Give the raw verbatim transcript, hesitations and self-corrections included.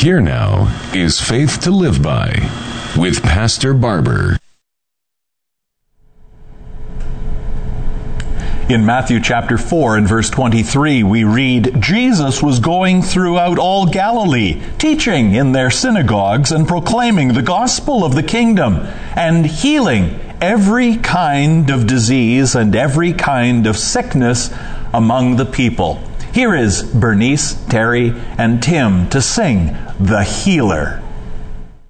Here now is Faith to Live By with Pastor Barber. In Matthew chapter four and verse twenty-three, we read, Jesus was going throughout all Galilee, teaching in their synagogues and proclaiming the gospel of the kingdom, and healing every kind of disease and every kind of sickness among the people. Here is Bernice, Terry, and Tim to sing The Healer.